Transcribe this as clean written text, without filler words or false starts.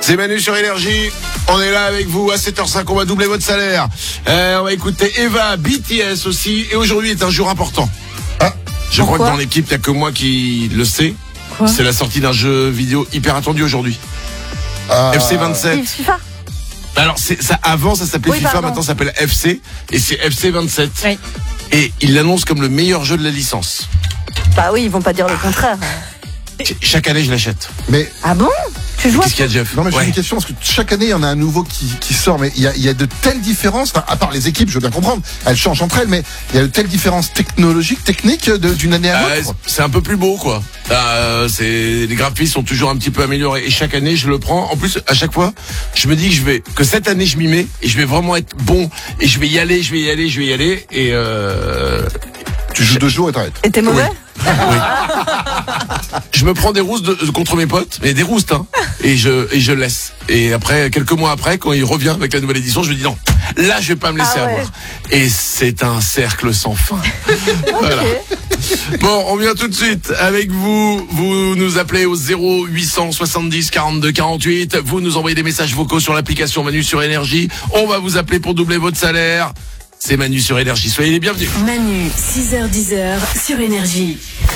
C'est Manu sur Énergie. On est là avec vous à 7h05. On va doubler votre salaire. On va écouter Eva, BTS aussi. Et aujourd'hui est un jour important. Je crois que dans l'équipe, il n'y a que moi qui le sais. C'est la sortie d'un jeu vidéo hyper attendu aujourd'hui. FC 27. FIFA. Alors, avant, ça s'appelait FIFA. Maintenant, ça s'appelle FC. Et c'est FC 27. Oui. Et ils l'annoncent comme le meilleur jeu de la licence. Bah oui, ils vont pas dire le contraire. Chaque année, je l'achète. Mais ah bon? Tu joues? Qu'est-ce qu'il y a, Jeff? Non, mais j'ai une question, parce que chaque année, il y en a un nouveau qui sort, mais il y a de telles différences, enfin, à part les équipes, je veux bien comprendre, elles changent entre elles, mais il y a de telles différences technologiques, techniques, d'une année à l'autre. C'est un peu plus beau, quoi. Les graphismes sont toujours un petit peu améliorés, et chaque année, je le prends. En plus, à chaque fois, je me dis que cette année, je m'y mets, et je vais vraiment être bon, et je vais y aller, et tu joues 2 jours et t'arrêtes. Et t'es mauvais? Oui. Je me prends des roustes contre mes potes, mais des roustes, hein. Et je laisse. Et après, quelques mois après, quand il revient avec la nouvelle édition, je me dis non, là, je vais pas me laisser avoir. Et c'est un cercle sans fin. Voilà. Bon, on vient tout de suite avec vous. Vous nous appelez au 0870 42 48. Vous nous envoyez des messages vocaux sur l'application Manu sur Énergie. On va vous appeler pour doubler votre salaire. C'est Manu sur Énergie. Soyez les bienvenus. Manu, 6h-10h sur Énergie.